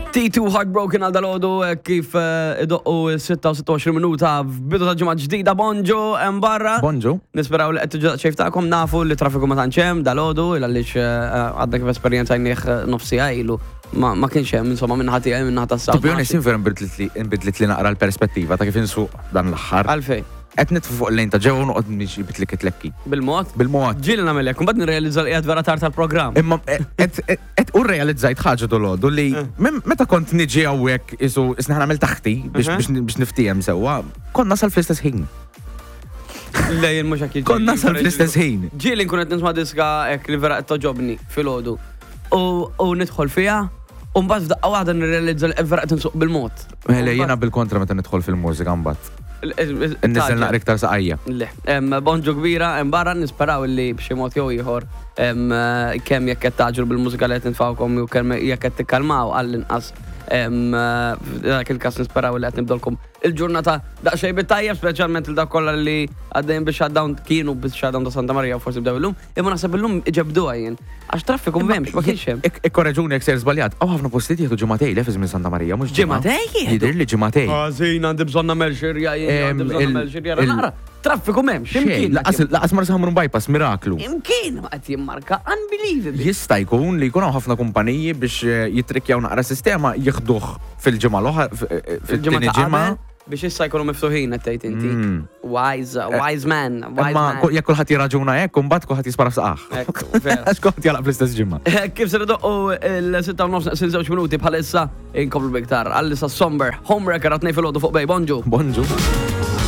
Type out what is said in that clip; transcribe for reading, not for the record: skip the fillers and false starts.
T2 Heartbroken għal dal-ħodu kif idoqqu 26 minuta f'bidu ta' ġimgħa ġdida Bonġo hemm barra. Bonġo. Nisperaw li qed tiġu xejftakom nafu li traffiku ma tantx hemm dal-ħodu għaliex għadna kif esperjenza jnieħ nofsi ilu. Ma kienx hemm insomma minn ħati hemm minn ħata s-saw. Tubjoni sinfer nbidlet li naqra l-perspettiva ta' kif insu dan l-aħħar. Għalfej. Qed nitfu fuq lejn ta' ġew noqgħod nixi bitlik it-lekki. Bil-mod? Bil-mod. Ġieli nagħmel hekk, imbagħad nirrealizza li qiegħed vera tard tal-programm. Imma qed urrealizzajt ħaġa dolodu li meta kont niġi hawnhekk isu isna nagħmel taħti biex niftijem sewwa, konna sal fl-istess ħin. Lejn mhux hekk jiġi. Konna sal fl-istess ħin. Ġieli nkun qed nisma' diska hekk li vera qed toġobni fil-ħodu. U nidħol fiha. U mbagħad f'daqqa waħda nirrealizza li vera qed insuq bil-mod. Mela jiena bil-kontra meta nidħol fil-mużika mbagħad. Nisel naqra iktar saqajja. Le, Bonġo kbira, barra nisperaw li b'xi mod jew ieħor kemm jekk qed taġru bil-mużika li qed nitfawkom jew kemm jekk qed tikkalmaw għall-inqas. Dak il-każ nisperaw li qed nibdolkom il-ġurnata daqsxejn bit-tajjeb, speċjalment il dak kollha li għaddejjin biex shutdown kienu biex shutdown ta' Santa Maria u forsi bdew illum, imma naħseb illum iġebduha jien. Għax traffiku m'hemmx ma kienx hemm. Ikkorreġuni jekk ser żbaljat. Ħafna postijiet jieħdu ġimagħtej lefis minn Santa Marija, mhux ġimagħtej? Jidher li ġimagħtej. Żin għandi bżonn nagħmel xirja għandi bżonn nagħmel xirja nara. Traffiku m'hemmx, imkien. Laqas mar saħmru bypass miraklu. Imkien ma qed jimmarka unbelievable. Jista' jkun li jkun hawn ħafna kumpaniji biex jitrikkjaw naqra sistema jieħduh fil-ġimgħa l-oħra fil-tieni ġimgħa. Biex issa jkunu miftuħin qed tgħid inti. Wise man. Imma jekk kulħadd jiraġuna hekk u mbagħad kulħadd jispara f'saqaħ. Għax kulħadd jalaq fl-istess ġimgħa. Kif se nidoqqu il-6 u nofs żewġ minuti bħalissa inkomplu biktar. Għallissa Somber Homewrecker għatnej fil-ħodu fuq bej. Bonġu. Bonġu.